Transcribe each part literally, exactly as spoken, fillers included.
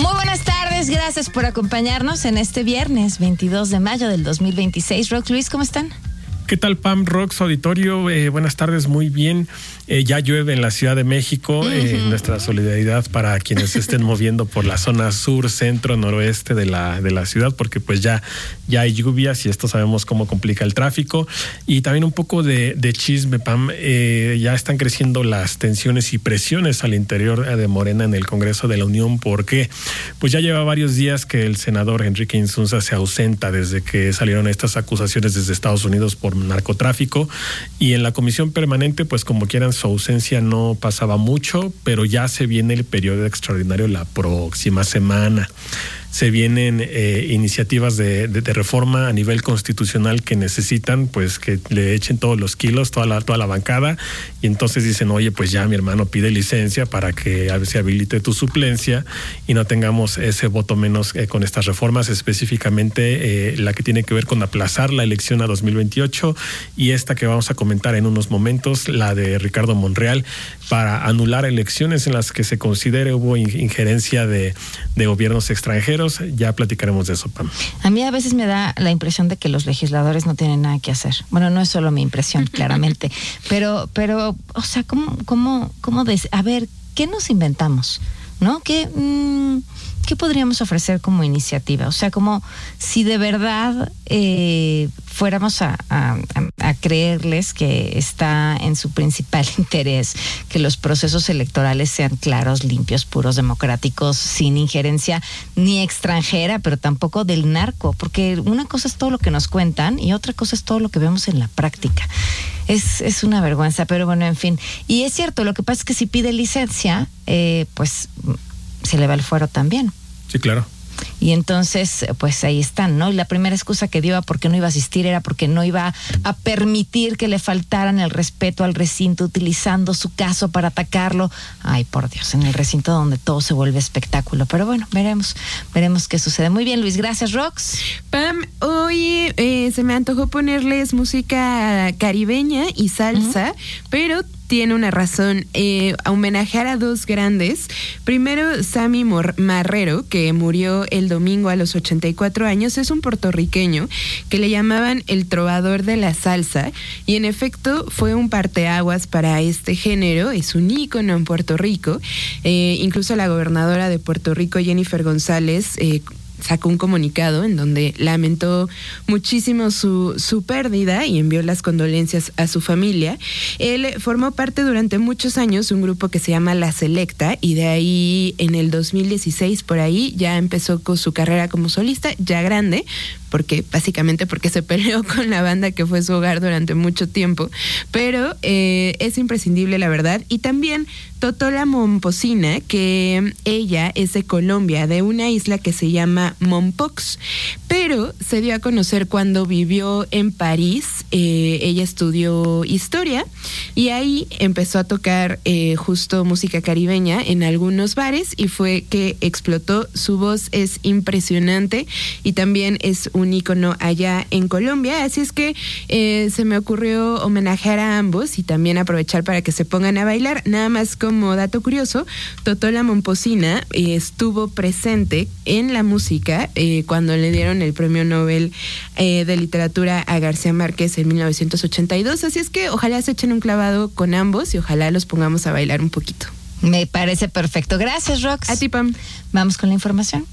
Muy buenas tardes, gracias por acompañarnos en este viernes veintidós de mayo del dos mil veintiséis. Rox, Luis, ¿cómo están? ¿Qué tal, Pam, Rox, auditorio? Eh, buenas tardes, muy bien. Eh, ya llueve en la Ciudad de México. Uh-huh. eh, nuestra solidaridad para quienes se estén moviendo por la zona sur, centro, noroeste de la, de la ciudad, porque pues ya, ya hay lluvias y esto sabemos cómo complica el tráfico. Y también un poco de, de chisme, Pam. Eh, ya están creciendo las tensiones y presiones al interior de Morena en el Congreso de la Unión, porque pues ya lleva varios días que el senador Enrique Insunza se ausenta desde que salieron estas acusaciones desde Estados Unidos por narcotráfico, y en la comisión permanente pues como quieran su ausencia no pasaba mucho, pero ya se viene el periodo extraordinario la próxima semana. Se vienen eh, iniciativas de, de, de reforma a nivel constitucional que necesitan pues que le echen todos los kilos, toda la, toda la bancada, y entonces dicen, oye, pues ya mi hermano pide licencia para que se habilite tu suplencia y no tengamos ese voto menos eh, con estas reformas, específicamente eh, la que tiene que ver con aplazar la elección a dos mil veintiocho y esta que vamos a comentar en unos momentos, la de Ricardo Monreal, para anular elecciones en las que se considere hubo injerencia de, de gobiernos extranjeros. Ya platicaremos de eso, Pam. A mí a veces me da la impresión de que los legisladores no tienen nada que hacer. Bueno, no es solo mi impresión, claramente, pero, pero, o sea, ¿cómo, cómo, cómo des- a ver, ¿qué nos inventamos? ¿No? ¿Qué, mmm, ¿Qué podríamos ofrecer como iniciativa? O sea, como si de verdad eh, fuéramos a, a, a creerles que está en su principal interés que los procesos electorales sean claros, limpios, puros, democráticos, sin injerencia ni extranjera, pero tampoco del narco, porque una cosa es todo lo que nos cuentan y otra cosa es todo lo que vemos en la práctica. Es, es una vergüenza, pero bueno, en fin. Y es cierto, lo que pasa es que si pide licencia, eh, pues se le va el fuero también. Sí, claro. Y entonces, pues ahí están, ¿no? Y la primera excusa que dio porque no iba a asistir era porque no iba a permitir que le faltaran el respeto al recinto utilizando su caso para atacarlo. Ay, por Dios, en el recinto donde todo se vuelve espectáculo. Pero bueno, veremos, veremos qué sucede. Muy bien, Luis, gracias, Rox. Pam, hoy eh, se me antojó ponerles música caribeña y salsa, uh-huh. pero tiene una razón, eh, homenajear a dos grandes. Primero, Sammy Mor- Marrero, que murió el domingo a los ochenta y cuatro años, es un puertorriqueño que le llamaban el trovador de la salsa, y en efecto fue un parteaguas para este género, es un ícono en Puerto Rico. Eh, incluso la gobernadora de Puerto Rico, Jennifer González, eh, sacó un comunicado en donde lamentó muchísimo su, su pérdida y envió las condolencias a su familia. Él formó parte durante muchos años de un grupo que se llama La Selecta, y de ahí en el dos mil dieciséis por ahí ya empezó con su carrera como solista, ya grande, porque básicamente porque se peleó con la banda que fue su hogar durante mucho tiempo, pero eh, es imprescindible, la verdad. Y también Totola Momposina, que ella es de Colombia, de una isla que se llama Mompox, pero se dio a conocer cuando vivió en París. Eh, ella estudió historia y ahí empezó a tocar eh, justo música caribeña en algunos bares, y fue que explotó. Su voz es impresionante y también es un ícono allá en Colombia, así es que eh, se me ocurrió homenajear a ambos y también aprovechar para que se pongan a bailar. Nada más como dato curioso, Totola Momposina eh, estuvo presente en la música eh, cuando le dieron el premio Nobel eh, de literatura a García Márquez en mil novecientos ochenta y dos, así es que ojalá se echen un clavado con ambos y ojalá los pongamos a bailar un poquito. Me parece perfecto. Gracias, Rox. A ti, Pam. Vamos con la información.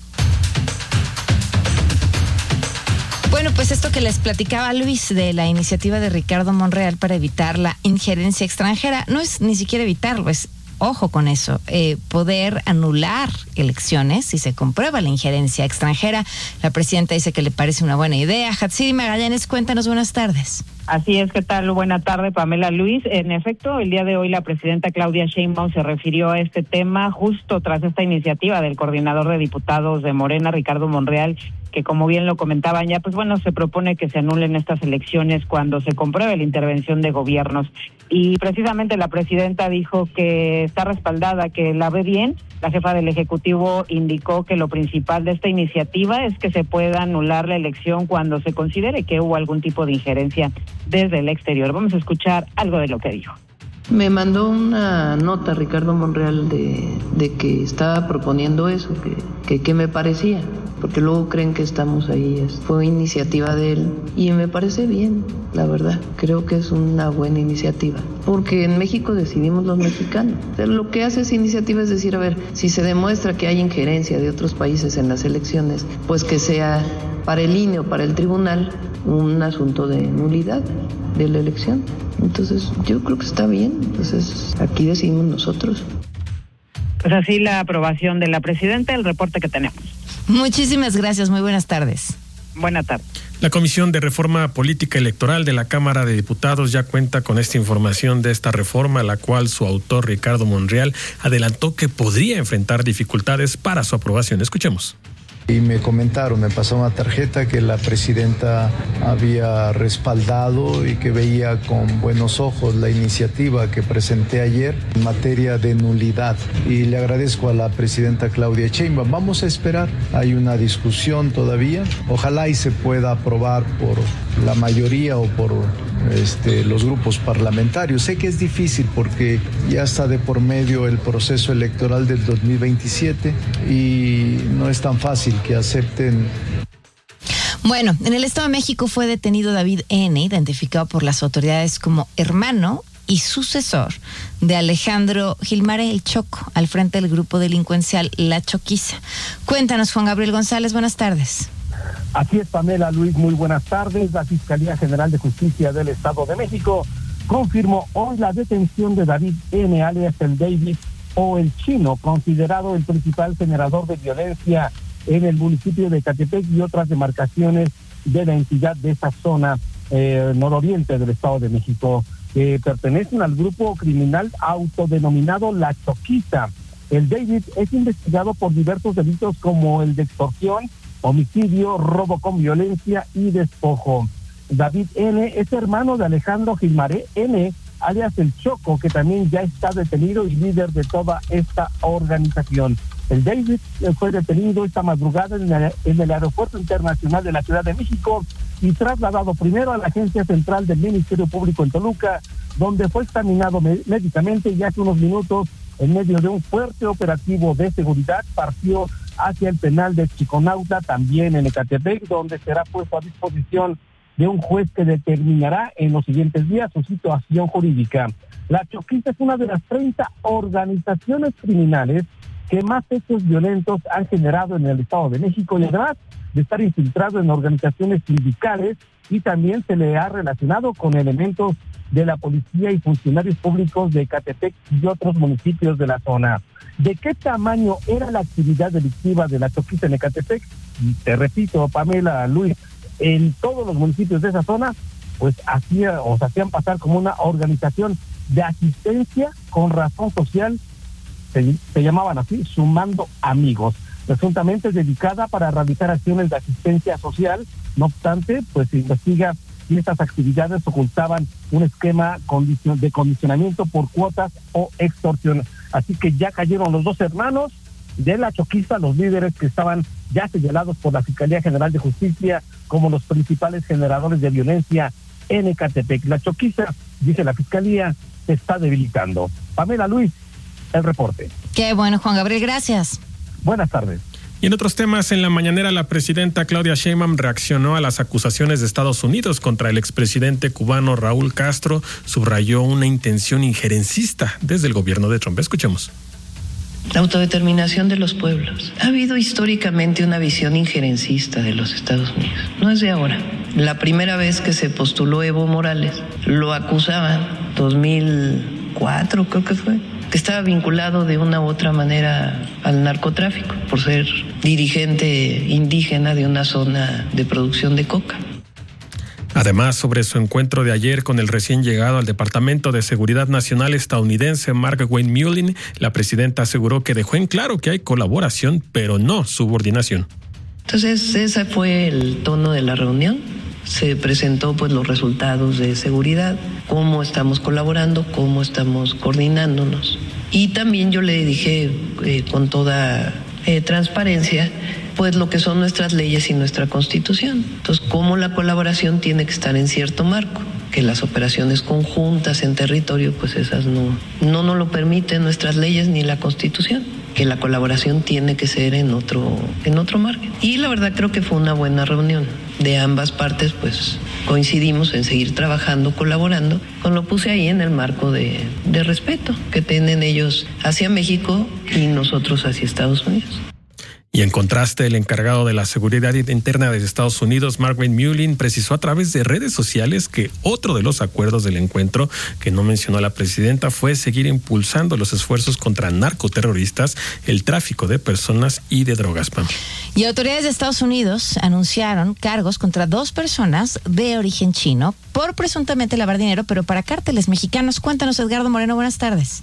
Bueno, pues esto que les platicaba Luis de la iniciativa de Ricardo Monreal para evitar la injerencia extranjera, no es ni siquiera evitarlo, es, ojo con eso, eh, poder anular elecciones si se comprueba la injerencia extranjera. La presidenta dice que le parece una buena idea. Hatsiri Magallanes, cuéntanos, buenas tardes. Así es, ¿qué tal? Buena tarde, Pamela, Luis. En efecto, el día de hoy la presidenta Claudia Sheinbaum se refirió a este tema justo tras esta iniciativa del coordinador de diputados de Morena, Ricardo Monreal, que como bien lo comentaban ya, pues bueno, se propone que se anulen estas elecciones cuando se compruebe la intervención de gobiernos. Y precisamente la presidenta dijo que está respaldada, que la ve bien. La jefa del Ejecutivo indicó que lo principal de esta iniciativa es que se pueda anular la elección cuando se considere que hubo algún tipo de injerencia desde el exterior. Vamos a escuchar algo de lo que dijo. Me mandó una nota Ricardo Monreal de, de que estaba proponiendo eso, que, que, que me parecía, porque luego creen que estamos ahí. Fue iniciativa de él y me parece bien, la verdad. Creo que es una buena iniciativa, porque en México decidimos los mexicanos. Pero lo que hace esa iniciativa es decir, a ver, si se demuestra que hay injerencia de otros países en las elecciones, pues que sea para el I N E o para el tribunal un asunto de nulidad de la elección. Entonces yo creo que está bien, entonces aquí decidimos nosotros. Pues así la aprobación de la presidenta, el reporte que tenemos. Muchísimas gracias, muy buenas tardes. Buenas tardes. La Comisión de Reforma Política Electoral de la Cámara de Diputados ya cuenta con esta información de esta reforma, la cual su autor Ricardo Monreal adelantó que podría enfrentar dificultades para su aprobación. Escuchemos. Y me comentaron, me pasó una tarjeta que la presidenta había respaldado y que veía con buenos ojos la iniciativa que presenté ayer en materia de nulidad. Y le agradezco a la presidenta Claudia Sheinbaum. Vamos a esperar, hay una discusión todavía. Ojalá y se pueda aprobar por la mayoría o por este, los grupos parlamentarios. Sé que es difícil porque ya está de por medio el proceso electoral del dos mil veintisiete y no es tan fácil que acepten. Bueno, en el Estado de México fue detenido David N., identificado por las autoridades como hermano y sucesor de Alejandro Gilmare El Choco, al frente del grupo delincuencial La Choquiza. Cuéntanos, Juan Gabriel González, buenas tardes. Así es, Pamela, Luis, muy buenas tardes. La Fiscalía General de Justicia del Estado de México confirmó hoy la detención de David N., alias el David o el Chino, considerado el principal generador de violencia en el municipio de Ecatepec y otras demarcaciones de la entidad de esa zona eh, nororiente del Estado de México, que eh, pertenecen al grupo criminal autodenominado La Choquiza. El David es investigado por diversos delitos como el de extorsión, homicidio, robo con violencia y despojo. David N. es hermano de Alejandro Gilmare N., alias El Choco, que también ya está detenido y líder de toda esta organización. El David fue detenido esta madrugada en el, en el Aeropuerto Internacional de la Ciudad de México y trasladado primero a la Agencia Central del Ministerio Público en Toluca, donde fue examinado médicamente y hace unos minutos, en medio de un fuerte operativo de seguridad, partió hacia el penal de Chiconauta, también en Ecatepec, donde será puesto a disposición de un juez que determinará en los siguientes días su situación jurídica. La Choquiza es una de las treinta organizaciones criminales que más hechos violentos han generado en el Estado de México, y además de estar infiltrado en organizaciones sindicales, y también se le ha relacionado con elementos de la policía y funcionarios públicos de Ecatepec y otros municipios de la zona. ¿De qué tamaño era la actividad delictiva de la Choquiza en Ecatepec? Te repito, Pamela, Luis, en todos los municipios de esa zona, pues hacía o se hacían pasar como una organización de asistencia con razón social, se, se llamaban así, Sumando Amigos, presuntamente dedicada para realizar acciones de asistencia social. No obstante, pues se investiga si estas actividades ocultaban un esquema condicion- de condicionamiento por cuotas o extorsión. Así que ya cayeron los dos hermanos de la Choquiza, los líderes que estaban ya señalados por la Fiscalía General de Justicia como los principales generadores de violencia en Ecatepec. La Choquiza, dice la Fiscalía, se está debilitando. Pamela, Luis, el reporte. Qué bueno, Juan Gabriel, gracias. Buenas tardes. Y en otros temas, en la mañanera la presidenta Claudia Sheinbaum reaccionó a las acusaciones de Estados Unidos contra el expresidente cubano Raúl Castro, subrayó una intención injerencista desde el gobierno de Trump. Escuchemos. La autodeterminación de los pueblos. Ha habido históricamente una visión injerencista de los Estados Unidos. No es de ahora. La primera vez que se postuló Evo Morales, lo acusaban, dos mil cuatro creo que fue, que estaba vinculado de una u otra manera al narcotráfico, por ser dirigente indígena de una zona de producción de coca. Además, sobre su encuentro de ayer con el recién llegado al Departamento de Seguridad Nacional estadounidense Mark Wayne Mullin, la presidenta aseguró que dejó en claro que hay colaboración, pero no subordinación. Entonces, ese fue el tono de la reunión. Se presentó pues los resultados de seguridad, cómo estamos colaborando, cómo estamos coordinándonos. Y también yo le dije eh, con toda eh, transparencia pues lo que son nuestras leyes y nuestra Constitución. Entonces, cómo la colaboración tiene que estar en cierto marco. que las operaciones conjuntas en territorio, pues esas no, no nos lo permiten nuestras leyes ni la Constitución, que la colaboración tiene que ser en otro, en otro margen. Y la verdad creo que fue una buena reunión. De ambas partes, pues coincidimos en seguir trabajando, colaborando, con lo puse ahí en el marco de, de respeto que tienen ellos hacia México y nosotros hacia Estados Unidos. Y en contraste, el encargado de la seguridad interna de Estados Unidos, Margaret Mullin, precisó a través de redes sociales que otro de los acuerdos del encuentro que no mencionó la presidenta fue seguir impulsando los esfuerzos contra narcoterroristas, el tráfico de personas y de drogas. Pam. Y autoridades de Estados Unidos anunciaron cargos contra dos personas de origen chino por presuntamente lavar dinero, pero para cárteles mexicanos. Cuéntanos, Edgardo Moreno, buenas tardes.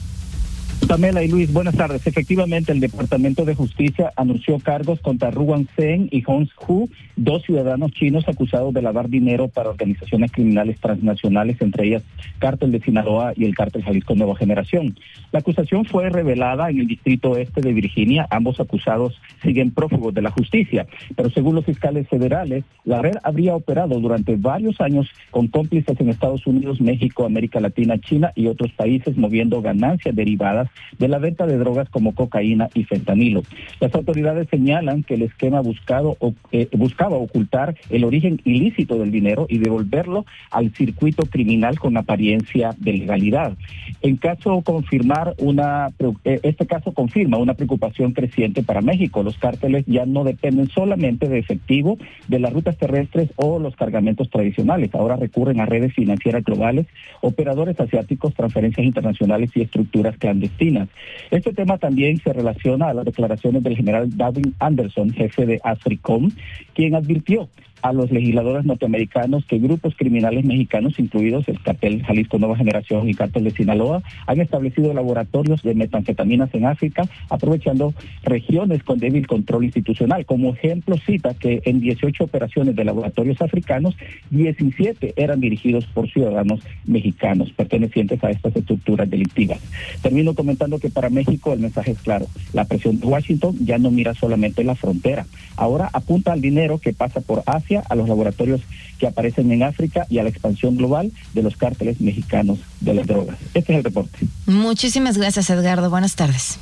Pamela y Luis, buenas tardes. Efectivamente, el Departamento de Justicia anunció cargos contra Ruan Zeng y Hong Hu, dos ciudadanos chinos acusados de lavar dinero para organizaciones criminales transnacionales, entre ellas Cártel de Sinaloa y el Cártel Jalisco Nueva Generación. La acusación fue revelada en el Distrito Este de Virginia. Ambos acusados siguen prófugos de la justicia, pero según los fiscales federales, la red habría operado durante varios años con cómplices en Estados Unidos, México, América Latina, China y otros países, moviendo ganancias derivadas de la venta de drogas como cocaína y fentanilo. Las autoridades señalan que el esquema buscado, eh, buscaba ocultar el origen ilícito del dinero y devolverlo al circuito criminal con apariencia de legalidad. En caso confirmar una, eh, este caso confirma una preocupación creciente para México. Los cárteles ya no dependen solamente de efectivo, de las rutas terrestres o los cargamentos tradicionales. Ahora recurren a redes financieras globales, operadores asiáticos, transferencias internacionales y estructuras clandestinas. Este tema también se relaciona a las declaraciones del general David Anderson, jefe de AFRICOM, quien advirtió a los legisladores norteamericanos que grupos criminales mexicanos, incluidos el Cártel Jalisco Nueva Generación y Cártel de Sinaloa, han establecido laboratorios de metanfetaminas en África, aprovechando regiones con débil control institucional. Como ejemplo, cita que en dieciocho operaciones de laboratorios africanos, diecisiete eran dirigidos por ciudadanos mexicanos pertenecientes a estas estructuras delictivas. Termino comentando que para México el mensaje es claro. La presión de Washington ya no mira solamente la frontera. Ahora apunta al dinero que pasa por Asia, a los laboratorios que aparecen en África y a la expansión global de los cárteles mexicanos de las drogas. Este es el reporte. Muchísimas gracias, Edgardo. Buenas tardes.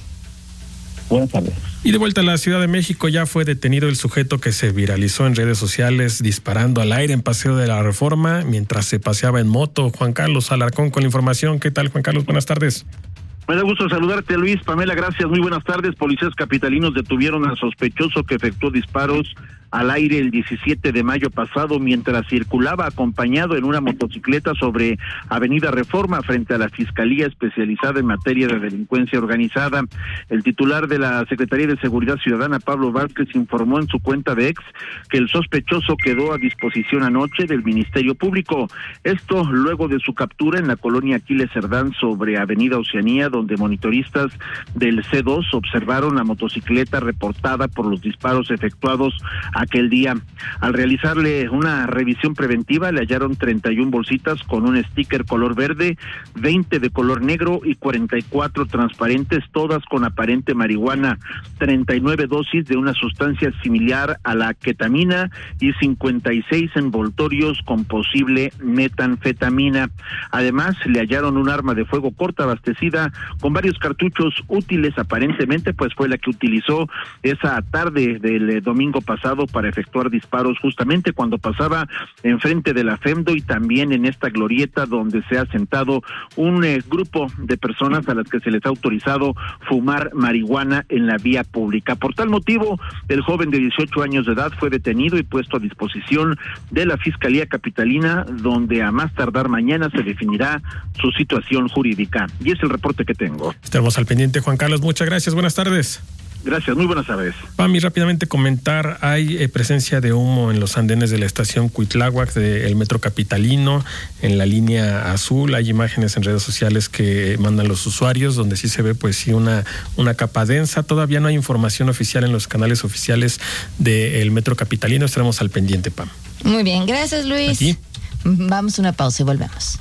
Buenas tardes. Y de vuelta a la Ciudad de México, ya fue detenido el sujeto que se viralizó en redes sociales disparando al aire en Paseo de la Reforma mientras se paseaba en moto. Juan Carlos Alarcón con la información. ¿Qué tal, Juan Carlos? Buenas tardes. Me da gusto saludarte, Luis. Pamela, gracias. Muy buenas tardes. Policías capitalinos detuvieron al sospechoso que efectuó disparos al aire el diecisiete de mayo pasado mientras circulaba acompañado en una motocicleta sobre Avenida Reforma frente a la Fiscalía Especializada en Materia de Delincuencia Organizada. El titular de la Secretaría de Seguridad Ciudadana, Pablo Vázquez, informó en su cuenta de ex que el sospechoso quedó a disposición anoche del Ministerio Público. Esto luego de su captura en la colonia Aquiles Cerdán sobre Avenida Oceanía, donde monitoristas del C dos observaron la motocicleta reportada por los disparos efectuados aquel día. Al realizarle una revisión preventiva, le hallaron treinta y una bolsitas con un sticker color verde, veinte de color negro y cuarenta y cuatro transparentes, todas con aparente marihuana, treinta y nueve dosis de una sustancia similar a la ketamina y cincuenta y seis envoltorios con posible metanfetamina. Además, le hallaron un arma de fuego corta abastecida con varios cartuchos útiles, aparentemente, pues fue la que utilizó esa tarde del eh, domingo pasado para efectuar disparos justamente cuando pasaba enfrente de la FEMDO y también en esta glorieta donde se ha sentado un eh, grupo de personas a las que se les ha autorizado fumar marihuana en la vía pública. Por tal motivo, el joven de dieciocho años de edad fue detenido y puesto a disposición de la Fiscalía Capitalina, donde a más tardar mañana se definirá su situación jurídica. Y es el reporte que tengo. Estamos al pendiente, Juan Carlos. Muchas gracias. Buenas tardes. Gracias, muy buenas tardes. Pami, rápidamente comentar, hay eh, presencia de humo en los andenes de la estación Cuitláhuac del metro capitalino, en la línea azul. Hay imágenes en redes sociales que mandan los usuarios, donde sí se ve pues sí una, una capa densa. Todavía no hay información oficial en los canales oficiales del metro capitalino. Estaremos al pendiente, Pam. Muy bien, gracias, Luis. Aquí. Vamos a una pausa y volvemos.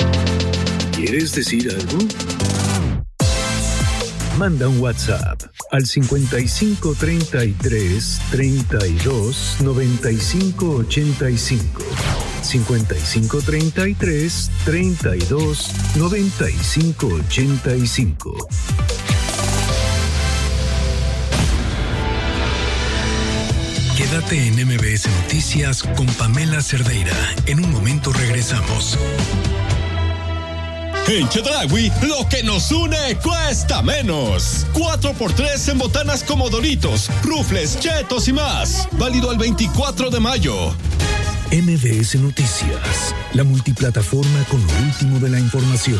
¿Quieres decir algo? Manda un WhatsApp al cincuenta y cinco treinta y tres treinta y dos noventa y cinco ochenta y cinco. cincuenta y cinco treinta y tres, treinta y dos, noventa y cinco ochenta y cinco. Quédate en M B S Noticias con Pamela Cerdeira. En un momento regresamos. En Chedraui, lo que nos une cuesta menos. cuatro por tres en botanas como Doritos, Rufles, Chetos y más. Válido al veinticuatro de mayo. M B S Noticias, la multiplataforma con lo último de la información.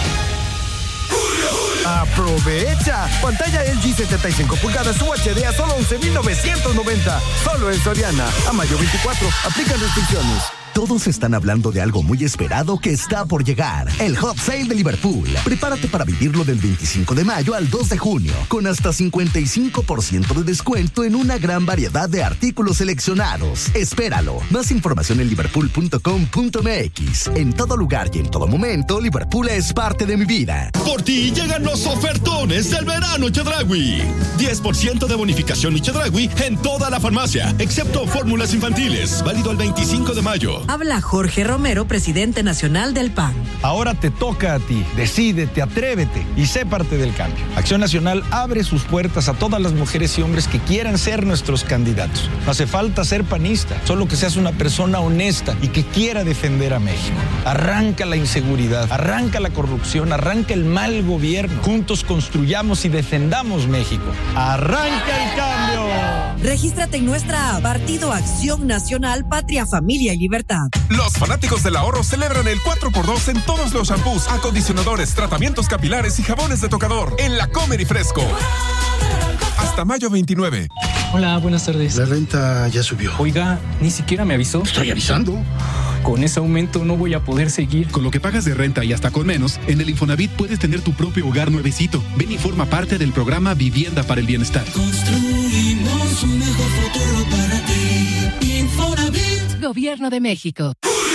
¡Aprovecha! Pantalla L G setenta y cinco pulgadas U H D a solo once mil novecientos noventa. Solo en Soriana. A mayo veinticuatro. Aplican restricciones. Todos están hablando de algo muy esperado que está por llegar. El Hot Sale de Liverpool. Prepárate para vivirlo del veinticinco de mayo al dos de junio, con hasta cincuenta y cinco por ciento de descuento en una gran variedad de artículos seleccionados. Espéralo. Más información en liverpool punto com punto m x. En todo lugar y en todo momento, Liverpool es parte de mi vida. Por ti llegan los ofertones del verano Chedraui. diez por ciento de bonificación y Chedraui en toda la farmacia, excepto fórmulas infantiles. Válido al veinticinco de mayo. Habla Jorge Romero, presidente nacional del P A N. Ahora te toca a ti. Decídete, atrévete y sé parte del cambio. Acción Nacional abre sus puertas a todas las mujeres y hombres que quieran ser nuestros candidatos. No hace falta ser panista, solo que seas una persona honesta y que quiera defender a México. Arranca la inseguridad, arranca la corrupción, arranca el mal gobierno. Juntos construyamos y defendamos México. ¡Arranca el cambio! Regístrate en nuestra app Partido Acción Nacional, Patria, Familia y Libertad. Los fanáticos del ahorro celebran el cuatro por dos en todos los shampoos, acondicionadores, tratamientos capilares y jabones de tocador en La Comer y Fresco. Hasta mayo veintinueve. Hola, buenas tardes. La renta ya subió. Oiga, ni siquiera me avisó. Estoy avisando. Con ese aumento no voy a poder seguir. Con lo que pagas de renta y hasta con menos, en el Infonavit puedes tener tu propio hogar nuevecito. Ven y forma parte del programa Vivienda para el Bienestar. Construimos un mejor futuro para ti. Infonavit. Gobierno de México.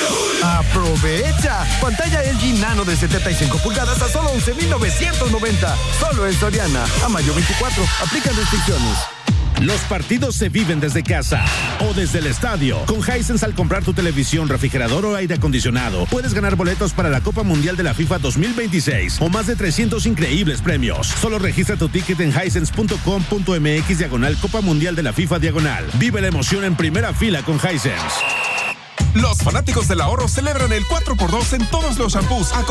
¡Aprovecha! Pantalla L G Nano de setenta y cinco pulgadas a solo once mil novecientos noventa. Solo en Soriana. A mayo veinticuatro. Aplican restricciones. Los partidos se viven desde casa o desde el estadio. Con Hisense, al comprar tu televisión, refrigerador o aire acondicionado, puedes ganar boletos para la Copa Mundial de la FIFA dos mil veintiséis o más de trescientos increíbles premios. Solo registra tu ticket en hisense punto com punto m x diagonal Copa Mundial de la FIFA diagonal. Vive la emoción en primera fila con Hisense. Los fanáticos del ahorro celebran el cuatro por dos en todos los shampoos,